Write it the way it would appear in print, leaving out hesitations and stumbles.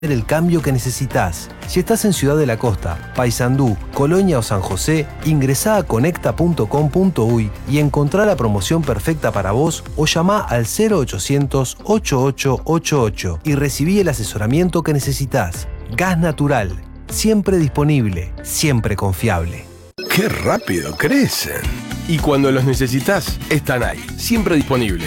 el cambio que necesitas. Si estás en Ciudad de la Costa, Paysandú, Colonia o San José, ingresá a conecta.com.uy y encontrá la promoción perfecta para vos o llamá al 0800 8888 y recibí el asesoramiento que necesitas. Gas natural, siempre disponible, siempre confiable. ¡Qué rápido crecen! Y cuando los necesitas, están ahí, siempre disponibles.